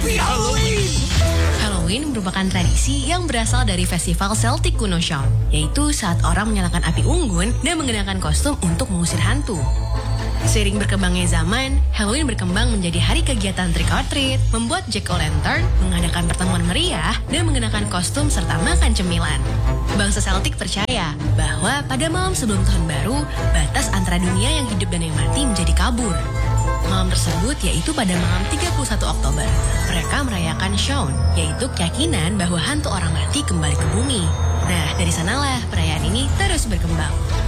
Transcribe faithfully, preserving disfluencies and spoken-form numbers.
Happy Halloween! Halloween merupakan tradisi yang berasal dari festival Celtic kuno Samhain, yaitu saat orang menyalakan api unggun dan mengenakan kostum untuk mengusir hantu. Seiring berkembangnya zaman, Halloween berkembang menjadi hari kegiatan trick or treat, membuat jack-o'-lantern, mengadakan pertemuan meriah, dan mengenakan kostum serta makan cemilan. Bangsa Celtic percaya bahwa pada malam sebelum tahun baru, batas antara dunia yang hidup dan yang mati menjadi kabur. Malam tersebut yaitu pada malam tiga puluh satu Oktober. Mereka merayakan Samhain, yaitu keyakinan bahwa hantu orang mati kembali ke bumi. Nah, dari sanalah perayaan ini terus berkembang.